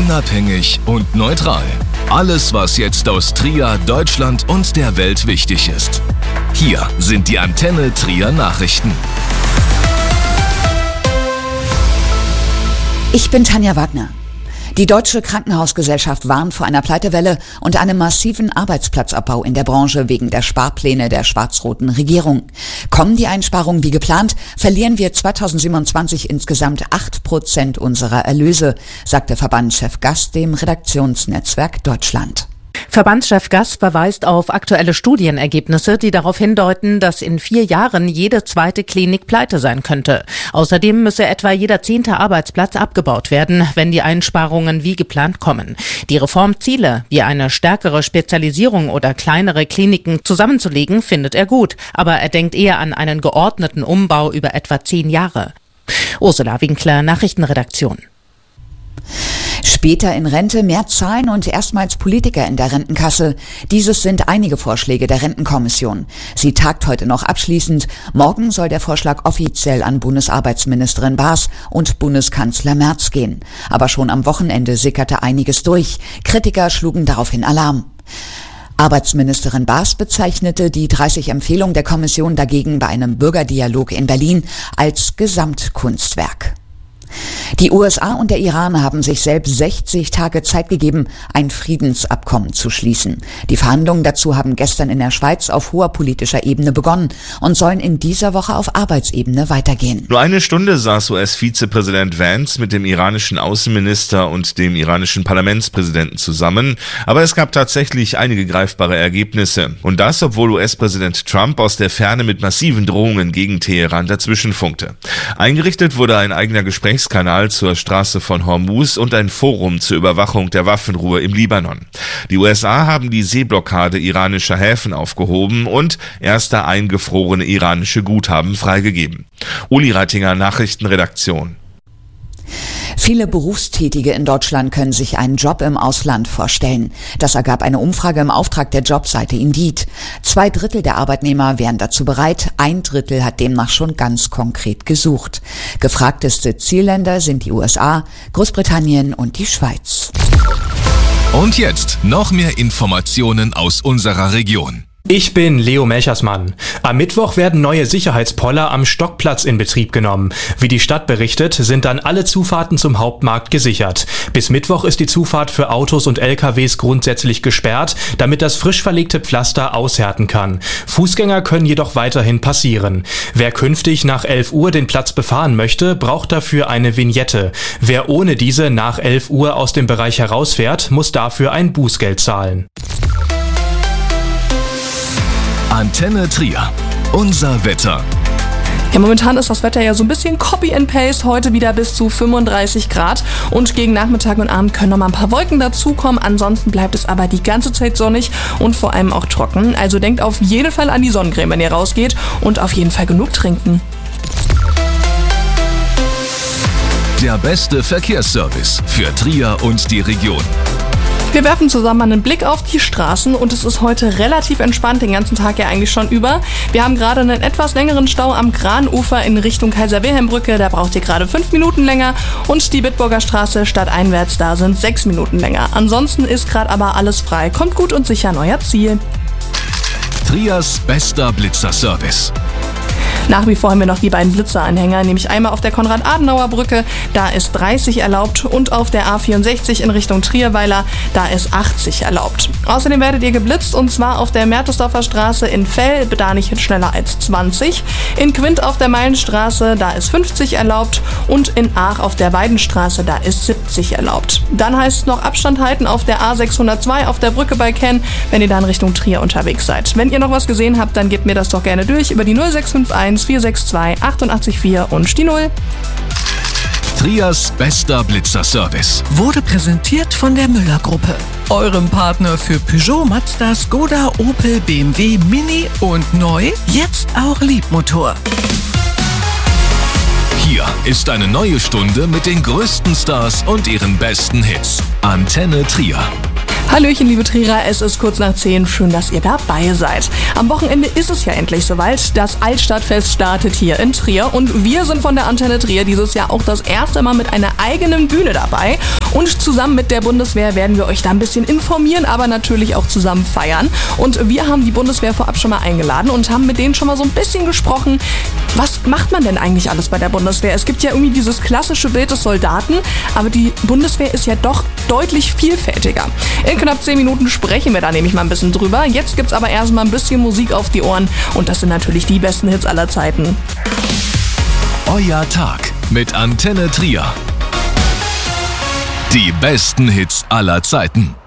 Unabhängig und neutral. Alles, was jetzt aus Trier, Deutschland und der Welt wichtig ist. Hier sind die Antenne Trier Nachrichten. Ich bin Tanja Wagner. Die Deutsche Krankenhausgesellschaft warnt vor einer Pleitewelle und einem massiven Arbeitsplatzabbau in der Branche wegen der Sparpläne der schwarz-roten Regierung. Kommen die Einsparungen wie geplant, verlieren wir 2027 insgesamt 8% unserer Erlöse, sagte Verbandschef Gass dem Redaktionsnetzwerk Deutschland. Verbandschef Gass verweist auf aktuelle Studienergebnisse, die darauf hindeuten, dass in 4 Jahren jede zweite Klinik pleite sein könnte. Außerdem müsse etwa jeder 10. Arbeitsplatz abgebaut werden, wenn die Einsparungen wie geplant kommen. Die Reformziele, wie eine stärkere Spezialisierung oder kleinere Kliniken zusammenzulegen, findet er gut. Aber er denkt eher an einen geordneten Umbau über etwa 10 Jahre. Ursula Winkler, Nachrichtenredaktion. Später in Rente, mehr Zahlen und erstmals Politiker in der Rentenkasse. Dieses sind einige Vorschläge der Rentenkommission. Sie tagt heute noch abschließend. Morgen soll der Vorschlag offiziell an Bundesarbeitsministerin Baas und Bundeskanzler Merz gehen. Aber schon am Wochenende sickerte einiges durch. Kritiker schlugen daraufhin Alarm. Arbeitsministerin Baas bezeichnete die 30 Empfehlungen der Kommission dagegen bei einem Bürgerdialog in Berlin als Gesamtkunstwerk. Die USA und der Iran haben sich selbst 60 Tage Zeit gegeben, ein Friedensabkommen zu schließen. Die Verhandlungen dazu haben gestern in der Schweiz auf hoher politischer Ebene begonnen und sollen in dieser Woche auf Arbeitsebene weitergehen. Nur eine Stunde saß US-Vizepräsident Vance mit dem iranischen Außenminister und dem iranischen Parlamentspräsidenten zusammen. Aber es gab tatsächlich einige greifbare Ergebnisse. Und das, obwohl US-Präsident Trump aus der Ferne mit massiven Drohungen gegen Teheran dazwischenfunkte. Eingerichtet wurde ein eigener Gesprächskanal zur Straße von Hormuz und ein Forum zur Überwachung der Waffenruhe im Libanon. Die USA haben die Seeblockade iranischer Häfen aufgehoben und erste eingefrorene iranische Guthaben freigegeben. Uli Reitinger, Nachrichtenredaktion. Viele Berufstätige in Deutschland können sich einen Job im Ausland vorstellen. Das ergab eine Umfrage im Auftrag der Jobseite Indeed. 2/3 der Arbeitnehmer wären dazu bereit, 1/3 hat demnach schon ganz konkret gesucht. Gefragteste Zielländer sind die USA, Großbritannien und die Schweiz. Und jetzt noch mehr Informationen aus unserer Region. Ich bin Leo Melchersmann. Am Mittwoch werden neue Sicherheitspoller am Stockplatz in Betrieb genommen. Wie die Stadt berichtet, sind dann alle Zufahrten zum Hauptmarkt gesichert. Bis Mittwoch ist die Zufahrt für Autos und LKWs grundsätzlich gesperrt, damit das frisch verlegte Pflaster aushärten kann. Fußgänger können jedoch weiterhin passieren. Wer künftig nach 11 Uhr den Platz befahren möchte, braucht dafür eine Vignette. Wer ohne diese nach 11 Uhr aus dem Bereich herausfährt, muss dafür ein Bußgeld zahlen. Antenne Trier. Unser Wetter. Ja, momentan ist das Wetter ja so ein bisschen Copy and Paste. Heute wieder bis zu 35 Grad. Und gegen Nachmittag und Abend können noch mal ein paar Wolken dazukommen. Ansonsten bleibt es aber die ganze Zeit sonnig und vor allem auch trocken. Also denkt auf jeden Fall an die Sonnencreme, wenn ihr rausgeht. Und auf jeden Fall genug trinken. Der beste Verkehrsservice für Trier und die Region. Wir werfen zusammen einen Blick auf die Straßen und es ist heute relativ entspannt, den ganzen Tag ja eigentlich schon über. Wir haben gerade einen etwas längeren Stau am Granufer in Richtung Kaiser-Wilhelm-Brücke, da braucht ihr gerade 5 Minuten länger und die Bitburger Straße stadteinwärts, da sind 6 Minuten länger. Ansonsten ist gerade aber alles frei, kommt gut und sicher an euer Ziel. Triers bester Blitzerservice. Nach wie vor haben wir noch die beiden Blitzeranhänger, nämlich einmal auf der Konrad-Adenauer-Brücke, da ist 30 erlaubt und auf der A64 in Richtung Trierweiler, da ist 80 erlaubt. Außerdem werdet ihr geblitzt und zwar auf der Mertersdorfer Straße in Fell, da nicht schneller als 20. In Quint auf der Meilenstraße, da ist 50 erlaubt und in Aach auf der Weidenstraße, da ist 70 erlaubt. Dann heißt es noch Abstand halten auf der A602 auf der Brücke bei Kenn, wenn ihr da in Richtung Trier unterwegs seid. Wenn ihr noch was gesehen habt, dann gebt mir das doch gerne durch über die 0651 462 884 und die 0. Triers bester Blitzerservice wurde präsentiert von der Müller-Gruppe, eurem Partner für Peugeot, Mazda, Skoda, Opel, BMW, Mini und neu, jetzt auch Liebmotor. Hier ist eine neue Stunde mit den größten Stars und ihren besten Hits. Antenne Trier. Hallöchen, liebe Trierer, es ist kurz nach 10. Schön, dass ihr dabei seid. Am Wochenende ist es ja endlich soweit. Das Altstadtfest startet hier in Trier und wir sind von der Antenne Trier dieses Jahr auch das erste Mal mit einer eigenen Bühne dabei. Und zusammen mit der Bundeswehr werden wir euch da ein bisschen informieren, aber natürlich auch zusammen feiern. Und wir haben die Bundeswehr vorab schon mal eingeladen und haben mit denen schon mal so ein bisschen gesprochen. Was macht man denn eigentlich alles bei der Bundeswehr? Es gibt ja irgendwie dieses klassische Bild des Soldaten, aber die Bundeswehr ist ja doch deutlich vielfältiger. In knapp 10 Minuten sprechen wir da nämlich mal ein bisschen drüber. Jetzt gibt's aber erstmal ein bisschen Musik auf die Ohren und das sind natürlich die besten Hits aller Zeiten. Euer Tag mit Antenne Trier. Die besten Hits aller Zeiten.